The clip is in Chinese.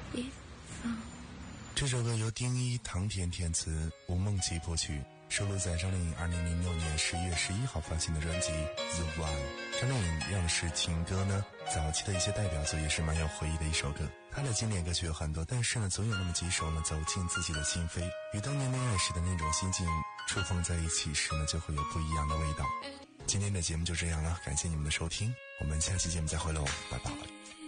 这首歌由丁一、唐田填词，吴梦琪谱曲，收录在张靓颖2006年11月11号发行的专辑《The One》。张靓颖让是情歌呢，早期的一些代表作也是蛮有回忆的一首歌。她的经典歌曲有很多，但是呢，总有那么几首呢走进自己的心扉，与当年恋爱时的那种心境触碰在一起时呢，就会有不一样的味道。今天的节目就这样了，感谢你们的收听，我们下期节目再会喽，拜拜。